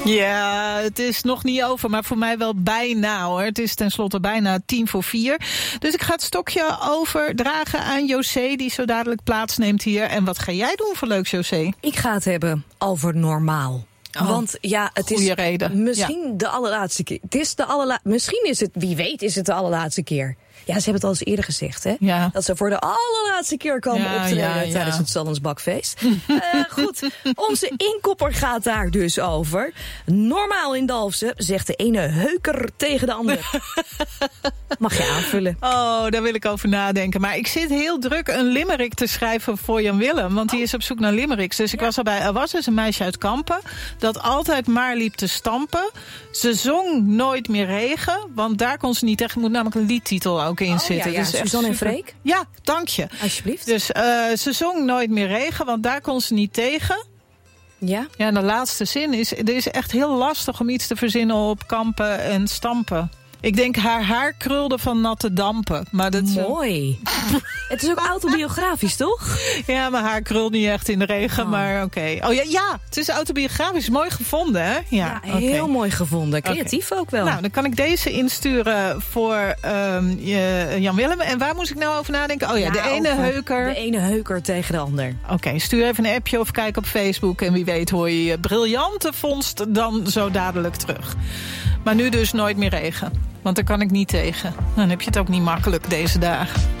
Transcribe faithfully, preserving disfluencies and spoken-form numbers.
Ja, het is nog niet over, maar voor mij wel bijna hoor. Het is tenslotte bijna tien voor vier. Dus ik ga het stokje overdragen aan José, die zo dadelijk plaatsneemt hier. En wat ga jij doen voor leuks, José? Ik ga het hebben over normaal. Oh, Want ja, het is reden. misschien ja. de allerlaatste keer. Het is de allerla- misschien is het, wie weet, is het de allerlaatste keer. Ja, ze hebben het al eens eerder gezegd, hè? Ja. Dat ze voor de allerlaatste keer komen ja, optreden ja, ja. tijdens het Salensbakfeest. uh, goed, onze inkopper gaat daar dus over. Normaal in Dalfsen zegt de ene heuker tegen de ander. Mag je aanvullen? Oh, daar wil ik over nadenken. Maar ik zit heel druk een limerick te schrijven voor Jan Willem. Want die is op zoek naar limericks. Dus ik ja. was erbij. Er was dus een meisje uit Kampen dat altijd maar liep te stampen. Ze zong Nooit meer regen, want daar kon ze niet tegen. Moet namelijk een liedtitel ook in oh, zitten. Ja, ja. Dus Suzanne en Freek? Ja, dank je. Alsjeblieft. Dus uh, ze zong Nooit meer regen, want daar kon ze niet tegen. Ja? Ja, en de laatste zin is, het is echt heel lastig om iets te verzinnen op kampen en stampen. Ik denk haar haar krulde van natte dampen. Maar dat mooi. Het is ook autobiografisch, toch? Ja, mijn haar krult niet echt in de regen, oh. maar oké. Okay. Oh ja, ja, het is autobiografisch. Mooi gevonden, hè? Ja, ja heel okay. mooi gevonden. Creatief okay. ook wel. Nou, dan kan ik deze insturen voor um, Jan Willem. En waar moest ik nou over nadenken? Oh ja, ja de ene heuker. De ene heuker tegen de ander. Oké, okay, stuur even een appje of kijk op Facebook. En wie weet hoor je je briljante vondst dan zo dadelijk terug. Maar nu dus Nooit meer regen. Want daar kan ik niet tegen. Dan heb je het ook niet makkelijk deze dagen.